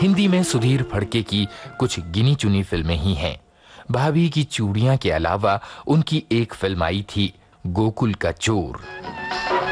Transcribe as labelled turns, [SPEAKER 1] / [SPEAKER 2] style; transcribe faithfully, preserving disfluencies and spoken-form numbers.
[SPEAKER 1] हिंदी में सुधीर फड़के की कुछ गिनी चुनी फिल्में ही हैं। भाभी की चूड़ियां के अलावा उनकी एक फिल्म आई थी गोकुल का चोर।